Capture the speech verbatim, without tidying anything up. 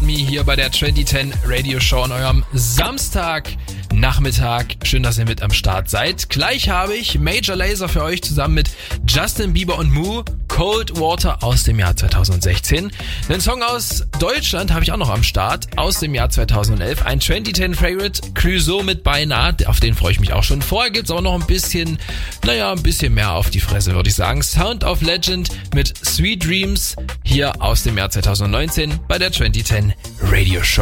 Me hier bei der zwanzig zehn Radio Show an eurem Samstagnachmittag. Schön, dass ihr mit am Start seid. Gleich habe ich Major Lazer für euch zusammen mit Justin Bieber und Moo, Cold Water aus dem Jahr zweitausendsechzehn. Einen Song aus Deutschland habe ich auch noch am Start, aus dem Jahr zweitausendelf. Ein zwanzig zehn Favorite, Clouseau mit Beinahe, auf den freue ich mich auch schon. Vorher gibt's auch noch ein bisschen, naja, ein bisschen mehr auf die Fresse, würde ich sagen. Sound of Legend mit Sweet Dreams hier aus dem Jahr zweitausendneunzehn bei der zwanzig zehn Radio Show.